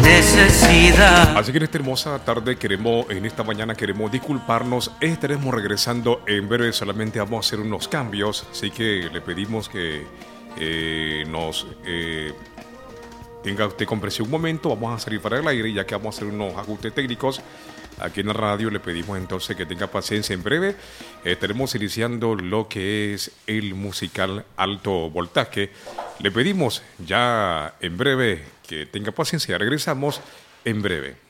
necesidad. Así que en esta hermosa tarde en esta mañana queremos disculparnos. Estaremos regresando en breve, solamente vamos a hacer unos cambios. Así que le pedimos que nos tenga usted comprensión un momento. Vamos a salir para el aire ya que vamos a hacer unos ajustes técnicos aquí en la radio. Le pedimos entonces que tenga paciencia. En breve estaremos iniciando lo que es el musical Alto Voltaje. Le pedimos ya en breve que tenga paciencia. Regresamos en breve.